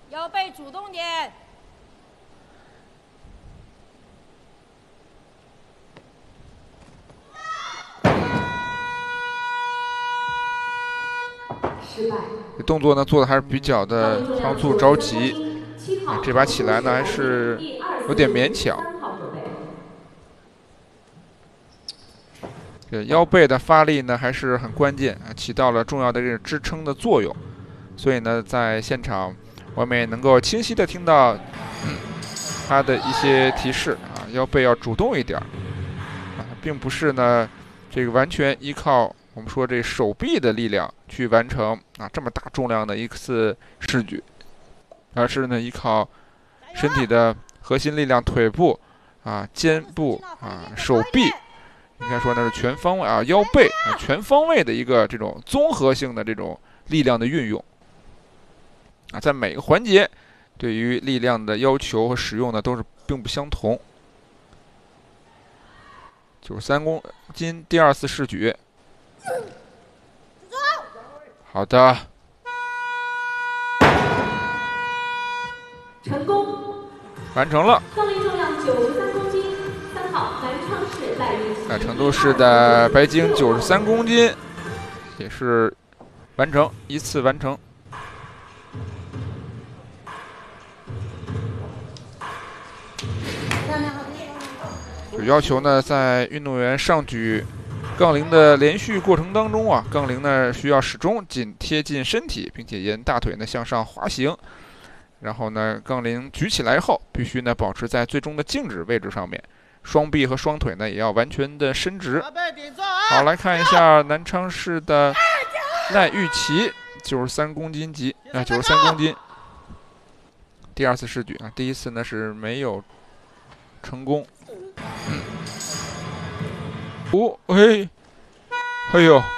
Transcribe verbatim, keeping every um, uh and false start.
腰背主动点。 失败。 这动作呢做的还是比较的仓促着急，哎，这把起来呢还是有点勉强。这腰背的发力呢还是很关键啊，起到了重要的这个支撑的作用。所以呢，在现场我们也能够清晰的听到、嗯、他的一些提示啊，腰背要主动一点啊，并不是呢这个完全依靠我们说这手臂的力量去完成啊这么大重量的一次试举，而是呢依靠身体的核心力量，腿部啊、肩部啊、手臂，应该说那是全方位啊，腰背啊全方位的一个这种综合性的这种力量的运用啊，在每个环节对于力量的要求和使用呢都是并不相同。九十三公斤第二次试举，好的， 成功， 完成了。 杠铃重量九十三公斤，三号南昌市赖玉琪。 在成都市的白鲸九十三公斤，也是完成依次完成。就要求呢，在运动员上举杠铃的连续过程当中啊，杠铃呢需要始终紧贴近身体，并且沿大腿呢向上滑行。然后呢，杠铃举起来后，必须呢保持在最终的静止位置上面，双臂和双腿呢也要完全的伸直。好，来看一下南昌市的赖玉琪，九十三公斤级啊，九十三公斤，第二次试举啊，第一次呢是没有成功。嗯，哦，哎，哎呦。